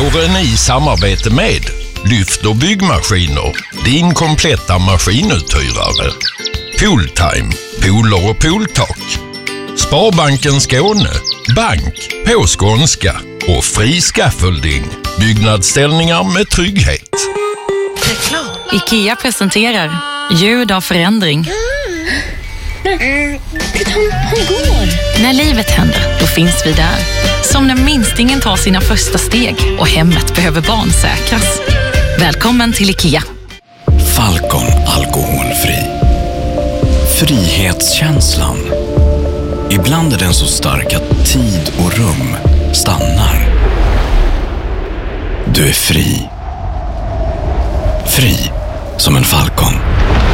Våren i samarbete med Lyft och byggmaskiner, din kompletta maskinuthyrare. Pooltime, pooler och pooltak. Sparbanken Skåne, bank på skånska och fri scaffolding, byggnadsställningar med trygghet. IKEA presenterar ljud av förändring. Han går. När livet händer, då finns vi där. Som när minstingen tar sina första steg och hemmet behöver barnsäkras. Välkommen till IKEA. Falcon alkoholfri. Frihetskänslan. Ibland är den så stark att tid och rum stannar. Du är fri. Fri som en falcon.